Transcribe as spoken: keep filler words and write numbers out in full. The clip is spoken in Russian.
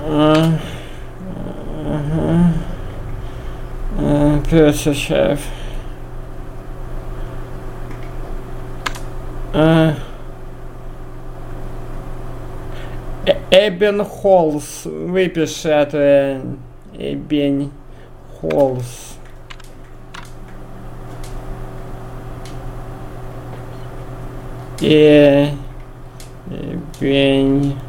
Uh, uh, uh, Перси шеф. Uh, Эбен Холлс. Выпиши это. Эбен Холлс. Э... Эбен...